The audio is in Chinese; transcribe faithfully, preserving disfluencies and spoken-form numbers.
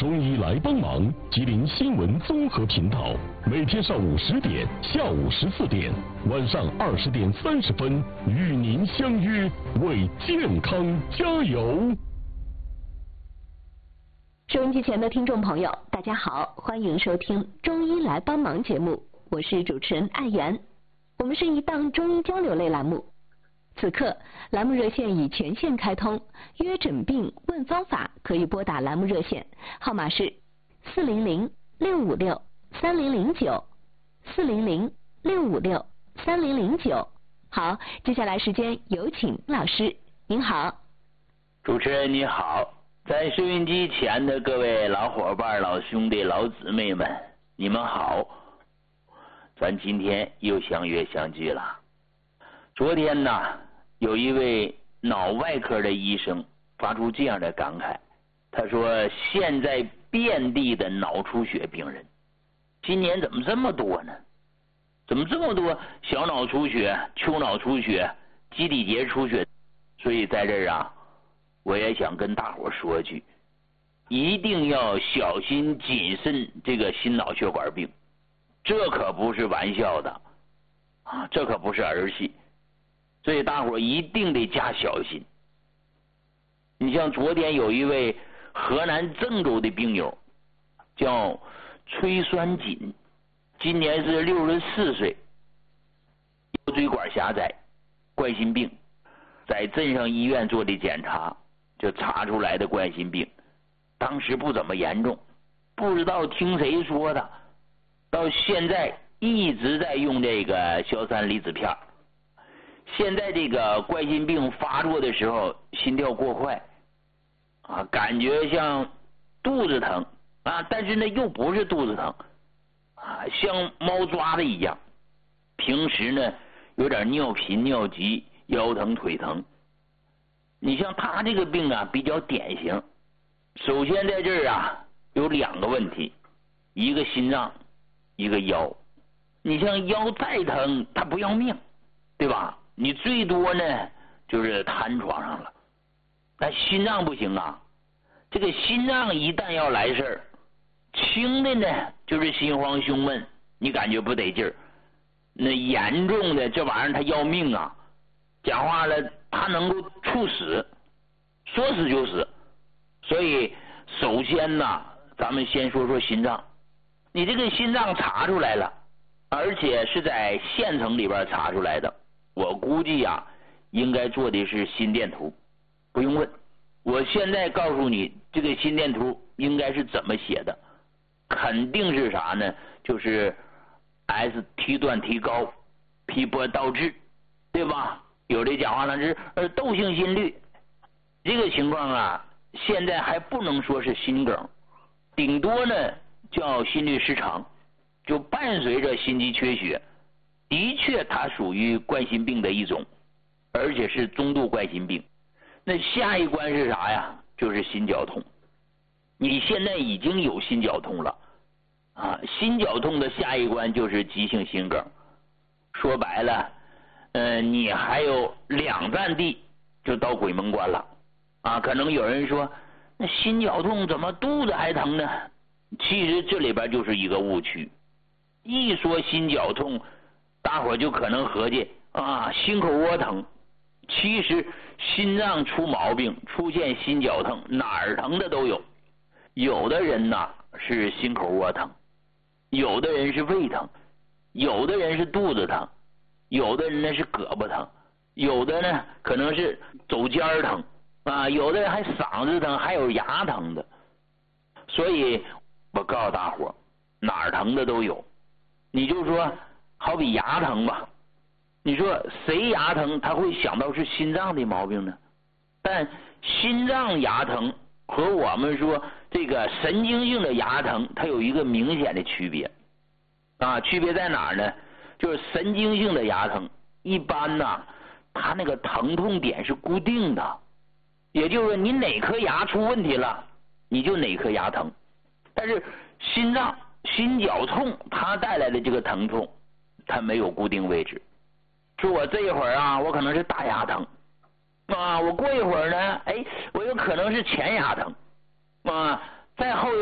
中医来帮忙，吉林新闻综合频道，每天上午十点、下午十四点、晚上二十点三十分，与您相约，为健康加油。 收音机前的听众朋友，大家好，欢迎收听《中医来帮忙》节目，我是主持人艾媛。我们是一档中医交流类栏目。此刻，栏目热线已全线开通，约诊病问方法可以拨打栏目热线，号码是四零零六五六三零零九，四零零六五六三零零九。好，接下来时间有请老师，您好。 主持人你好，在收音机前的各位老伙伴、老兄弟、老姊妹们，你们好，咱今天又相约相聚了。昨天呢，有一位脑外科的医生发出这样的感慨，他说现在遍地的脑出血病人，今年怎么这么多呢？怎么这么多小脑出血、丘脑出血、基底节出血？所以在这儿啊，我也想跟大伙说句，一定要小心谨慎这个心脑血管病，这可不是玩笑的啊，这可不是儿戏。所以大伙一定得加小心。你像昨天有一位河南郑州的病友，叫崔栓锦，今年是六十四岁，腰椎管狭窄，冠心病，在镇上医院做的检查，就查出来的冠心病，当时不怎么严重，不知道听谁说的，到现在一直在用这个硝酸离子片。现在这个冠心病发作的时候，心跳过快啊，感觉像肚子疼啊，但是呢又不是肚子疼啊，像猫抓的一样。平时呢有点尿频尿急，腰疼腿疼。你像他这个病啊比较典型，首先在这儿啊有两个问题，一个心脏，一个腰。你像腰再疼他不要命，对吧？你最多呢就是瘫床上了，但心脏不行啊，这个心脏一旦要来事儿，轻的呢就是心慌胸闷，你感觉不得劲儿，那严重的这玩意儿它要命啊，讲话了它能够猝死，说死就死。所以首先呢，咱们先说说心脏，你这个心脏查出来了，而且是在县城里边查出来的，我估计呀、啊，应该做的是心电图，不用问。我现在告诉你，这个心电图应该是怎么写的，肯定是啥呢？就是 S T 段提高 ，P 波倒置，对吧？有的讲话呢是呃窦性心律，这个情况啊，现在还不能说是心梗，顶多呢叫心律失常，就伴随着心肌缺血。的确它属于冠心病的一种，而且是中度冠心病。那下一关是啥呀？就是心绞痛。你现在已经有心绞痛了啊，心绞痛的下一关就是急性心梗。说白了呃，你还有两站地就到鬼门关了啊。可能有人说那心绞痛怎么肚子还疼呢？其实这里边就是一个误区，一说心绞痛大伙就可能合计啊，心口窝疼。其实心脏出毛病，出现心绞痛，哪儿疼的都有。有的人呐是心口窝疼，有的人是胃疼，有的人是肚子疼，有的人呢是胳膊疼，有的呢可能是肘尖疼啊，有的人还嗓子疼，还有牙疼的。所以我告诉大伙，哪儿疼的都有。你就说好比牙疼吧，你说谁牙疼他会想到是心脏的毛病呢？但心脏牙疼和我们说这个神经性的牙疼它有一个明显的区别啊，区别在哪儿呢？就是神经性的牙疼一般呢它那个疼痛点是固定的，也就是说你哪颗牙出问题了你就哪颗牙疼。但是心脏心绞痛它带来的这个疼痛它没有固定位置，说我这一会儿啊我可能是大牙疼啊，我过一会儿呢哎我有可能是前牙疼啊，再后